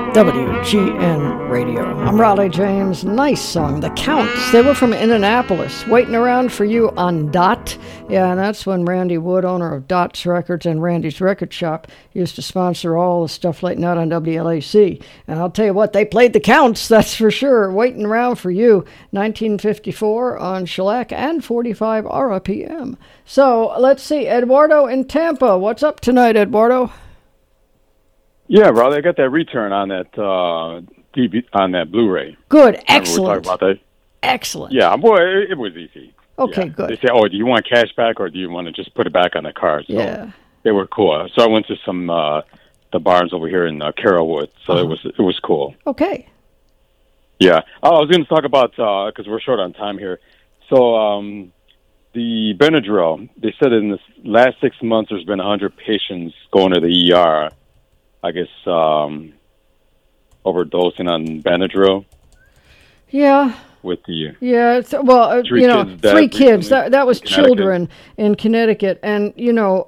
WGN Radio. I'm Raleigh James. Nice song, The Counts. They were from Indianapolis, waiting around for you on Dot. Yeah, and that's when Randy Wood, owner of Dot's Records and Randy's Record Shop, used to sponsor all the stuff late night on WLAC. And I'll tell you what, they played The Counts, that's for sure. Waiting around for you, 1954 on Shellac and 45 RPM. So let's see, Eduardo in Tampa. What's up tonight, Eduardo? Yeah, brother, I got that return on that on that Blu-ray. Good, excellent. We talked about that. Excellent. Yeah, boy, it was easy. Okay, yeah. good. They say, "Oh, do you want cash back, or do you want to just put it back on the card?" So yeah, they were cool. So I went to some the bars over here in Carrollwood. So it was cool. Okay. Yeah, I was going to talk about because we're short on time here. So the Benadryl, they said in the last 6 months there's been 100 patients going to the ER. I guess overdosing on Benadryl. Yeah. With the well, 3 kids. That was children in Connecticut, and